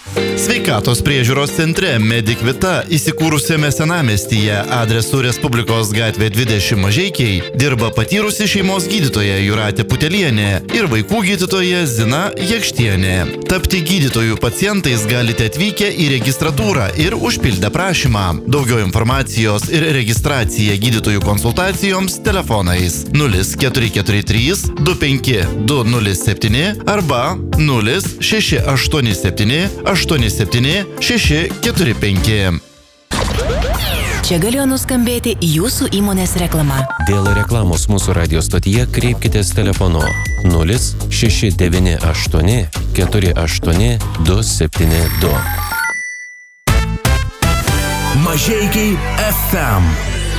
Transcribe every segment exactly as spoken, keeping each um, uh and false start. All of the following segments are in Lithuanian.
Sveikatos priežiūros centre Medic Vita įsikūrusiame senamiestyje adresu Respublikos gatvė dvidešimt Mažeikiai dirba patyrusi šeimos gydytoja Jūratė Putelienė ir vaikų gydytoja Zina Jakštienė. Tapti gydytojų pacientais galite atvykę į registratūrą ir užpildę prašymą. Daugiau informacijos ir registracija gydytojų konsultacijoms telefonais nulis keturi keturi trys du penki du nulis septyni arba nulis šeši aštuoni septyni aštuoni septyni šeši keturi penki. Čia galėjo nuskambėti jūsų įmonės reklama. Dėl reklamos mūsų radio stotyje kreipkitės telefonu nulis šeši devyni aštuoni keturi aštuoni du septyni du. Mažeikiai F M.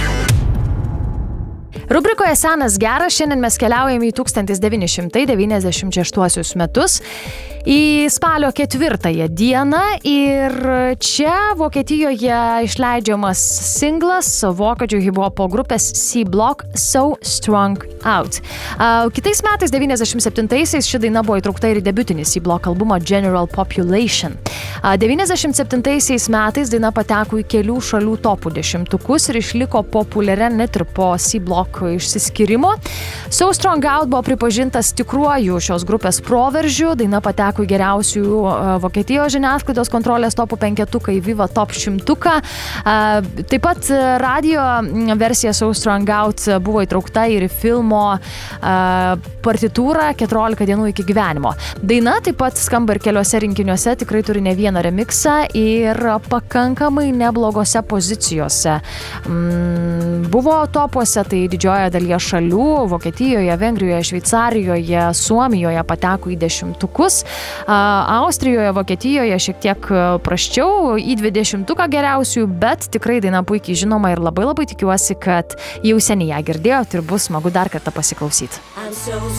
Rubrikoje Senas geras šiandien mes keliaujame į tūkstantis devyni šimtai devyniasdešimt šeštuosius metus, į spalio ketvirtąją dieną ir čia Vokietijoje išleidžiamas singlas vokiečių hiphopo grupės C-Block So Strung Out. Kitais metais, devyniasdešimt septintaisiais, ši daina buvo įtraukta ir į debiutinį C-Block albumą General Population. devyniasdešimt septintaisiais metais daina pateko į kelių šalių topų dešimtukus ir išliko populiaria net ir po C-Block išsiskyrimo. So Strung Out buvo pripažintas tikruoju šios grupės proveržiu. Daina pateko į geriausių Vokietijos žiniasklaidos kontrolės topų penketuką, į Viva Top šimtuką. Taip pat radio versija So Strung Out buvo įtraukta ir į filmo partitūrą keturiolika dienų iki gyvenimo. Daina taip pat skamba ir keliuose rinkiniuose, tikrai turi ne vieną remixą ir pakankamai neblogose pozicijose. Buvo topuose, tai didžioje dalyje šalių, Vokietijoje, Vengrijoje, Šveicarijoje, Suomijoje pateko į dešimtukus, Austrijoje, Vokietijoje šiek tiek prasčiau, į dvidešimtuką geriausių, bet tikrai daina puikiai žinoma ir labai labai tikiuosi, kad jau seniai ją girdėjot ir bus smagu dar kartą pasiklausyti.